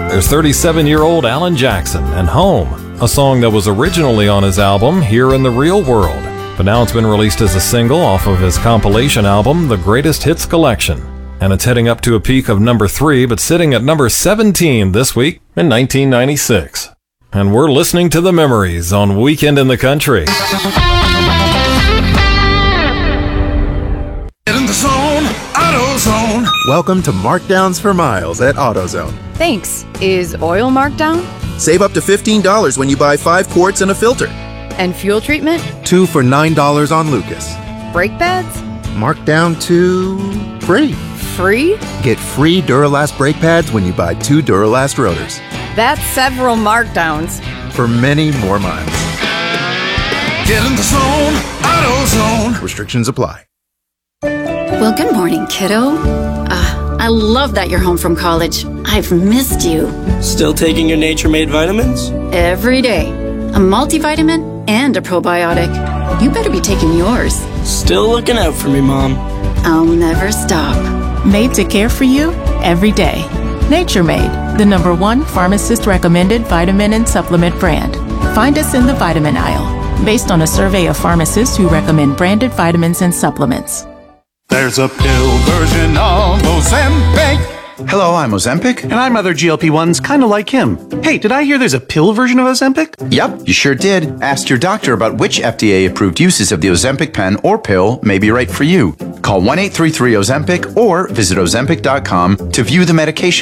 There's 37-year-old Alan Jackson and Home, a song that was originally on his album Here in the Real World, but now it's been released as a single off of his compilation album The Greatest Hits Collection. And it's heading up to a peak of number 3, but sitting at number 17 this week in 1996. And we're listening to The Memories on Weekend in the Country. Get in the zone, AutoZone. Welcome to Markdowns for Miles at AutoZone. Thanks. Is oil marked down? Save up to $15 when you buy 5 quarts and a filter. And fuel treatment? 2 for $9 on Lucas. Brake pads? Marked down to free. Free? Get free Duralast brake pads when you buy 2 Duralast rotors. That's several markdowns. For many more miles. Get in the zone, AutoZone. Restrictions apply. Well, good morning, kiddo. I love that you're home from college. I've missed you. Still taking your Nature Made vitamins? Every day. A multivitamin and a probiotic. You better be taking yours. Still looking out for me, Mom. I'll never stop. Made to care for you every day. Nature Made, the #1 pharmacist-recommended vitamin and supplement brand. Find us in the vitamin aisle, based on a survey of pharmacists who recommend branded vitamins and supplements. There's a pill version of Ozempic. Hello, I'm Ozempic. And I'm other GLP-1s kind of like him. Hey, did I hear there's a pill version of Ozempic? Yep, you sure did. Ask your doctor about which FDA-approved uses of the Ozempic pen or pill may be right for you. Call 1-833-OZEMPIC or visit Ozempic.com to view the medication